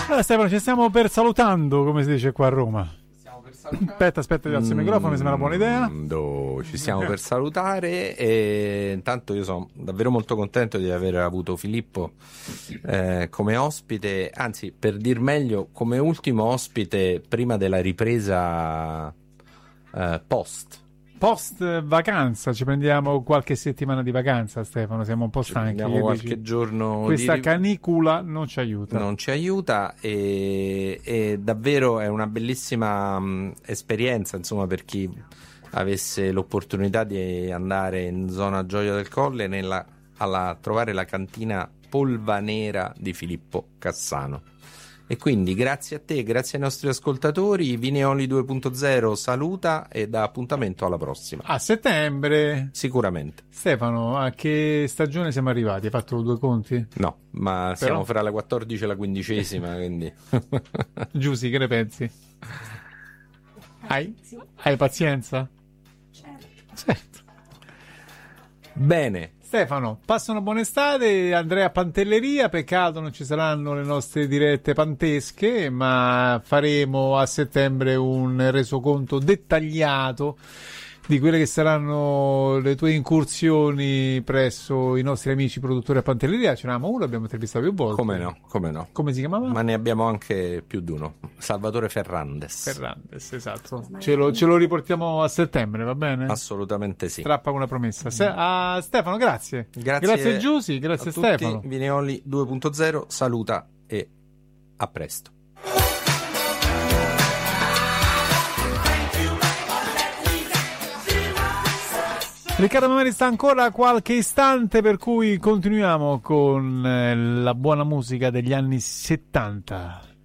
Allora Stefano, ci stiamo per salutando, come si dice qua a Roma. Aspetta, alzo il microfono, mi sembra una buona idea. Ci stiamo per salutare e intanto io sono davvero molto contento di aver avuto Filippo come ospite, anzi per dir meglio come ultimo ospite prima della ripresa post vacanza. Ci prendiamo qualche settimana di vacanza, Stefano, siamo un po' stanchi. Prendiamo qualche giorno questa canicula non ci aiuta e davvero è una bellissima esperienza, insomma, per chi avesse l'opportunità di andare in zona Gioia del Colle a trovare la cantina Polva Nera di Filippo Cassano. E quindi grazie a te, grazie ai nostri ascoltatori. Vineoli 2.0 saluta e dà appuntamento alla prossima. A settembre. Sicuramente. Stefano, a che stagione siamo arrivati? Hai fatto 2 conti? No, ma siamo fra la 14 e la 15esima, quindi. Giusy, che ne pensi? Hai pazienza? Certo. Bene. Stefano, passa una buona estate. Andrea Pantelleria, peccato non ci saranno le nostre dirette pantesche, ma faremo a settembre un resoconto dettagliato di quelle che saranno le tue incursioni presso i nostri amici produttori a Pantelleria. Ce n'avevamo uno, abbiamo intervistato più volte. Come no. Come si chiamava? Ma ne abbiamo anche più di uno. Salvatore Ferrandes, esatto. Ce lo riportiamo a settembre, va bene? Assolutamente sì. Strappa una promessa. Stefano, grazie. Grazie Giusy, grazie a Stefano. Tutti. Vineoli 2.0 saluta e a presto. Riccardo Mameli sta ancora qualche istante, per cui continuiamo con la buona musica degli anni 70.